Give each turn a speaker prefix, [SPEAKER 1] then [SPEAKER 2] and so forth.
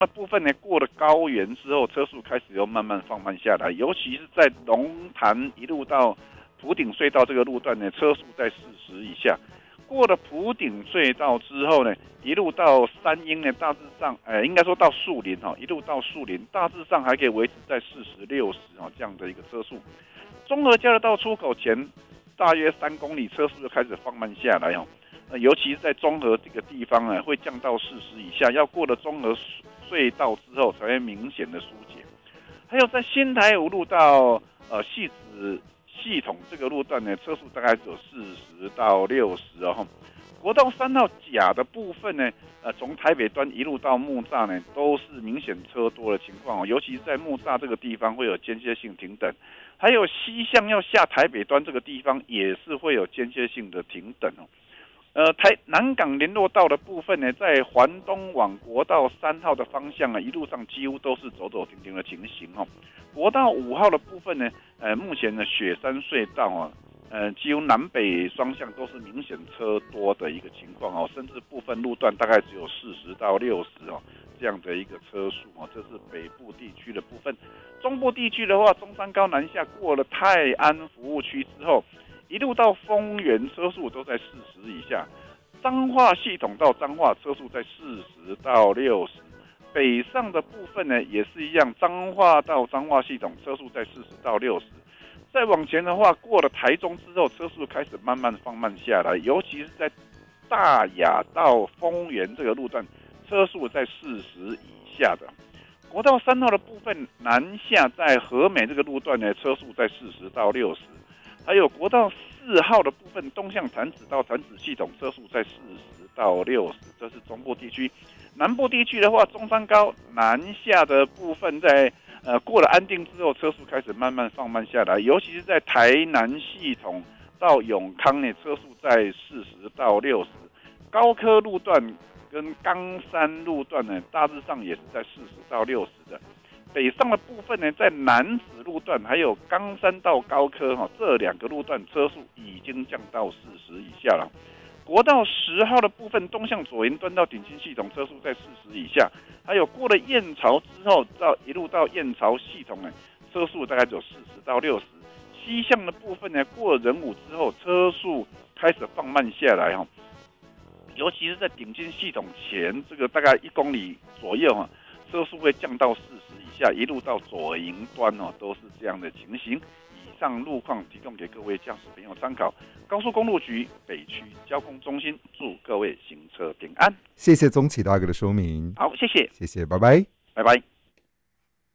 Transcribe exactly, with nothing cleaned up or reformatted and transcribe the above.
[SPEAKER 1] 那部分呢，过了高原之后，车速开始又慢慢放慢下来，尤其是在龙潭一路到埔顶隧道这个路段呢，车速在四十以下。过了埔顶隧道之后呢，一路到三鹰呢，大致上，呃，应该说到树林哈，一路到树林，大致上还可以维持在四十六十哈这样的一个车速。中和交流道出口前大约三公里，车速就开始放慢下来哦。呃，尤其是在中和这个地方呢，会降到四十以下，要过了中和隧道之后才会明显的疏解。还有在新台五路到呃汐止系统这个路段呢，车速大概只有四十到六十哦。国道三号甲的部分呢，呃，从台北端一路到木栅呢，都是明显车多的情况哦。尤其是在木栅这个地方会有间歇性停等，还有西向要下台北端这个地方也是会有间歇性的停等哦。呃，台南港联络道的部分呢，在环东往国道三号的方向呢，一路上几乎都是走走停停的情形哦。国道五号的部分呢，呃，目前的雪山隧道啊，呃，几乎南北双向都是明显车多的一个情况哦，甚至部分路段大概只有四十到六十哦这样的一个车速哦，这是北部地区的部分。中部地区的话，中山高南下过了泰安服务区之后，一路到丰原车速都在四十以下，彰化系统到彰化车速在四十到六十，北上的部分呢也是一样，彰化到彰化系统车速在四十到六十。再往前的话，过了台中之后，车速开始慢慢放慢下来，尤其是在大雅到丰原这个路段，车速在四十以下的。国道三号的部分南下在和美这个路段呢，车速在四十到六十。还有国道四号的部分，东向潭子到潭子系统，车速在四十到六十，这是中部地区。南部地区的话，中山高南下的部分在呃过了安定之后，车速开始慢慢放慢下来，尤其是在台南系统到永康呢，车速在四十到六十。高科路段跟冈山路段呢，大致上也是在四十到六十的。北上的部分呢，在南子路段还有冈山到高科哈这两个路段车速已经降到四十以下了。国道十号的部分，东向左营端到顶新系统车速在四十以下，还有过了燕巢之后到一路到燕巢系统呢，车速大概只有四十到六十。西向的部分呢，过了仁武之后，车速开始放慢下来哈，尤其是在顶新系统前这个大概一公里左右哈，车速会降到四十以下，一路到左营端哦，都是这样的情形。以上路况提供给各位驾驶朋友参考。高速公路局北区交通中心祝各位行车平安。
[SPEAKER 2] 谢谢宗启大哥的说明。
[SPEAKER 1] 好，谢谢，
[SPEAKER 2] 谢谢，拜拜，
[SPEAKER 1] 拜拜。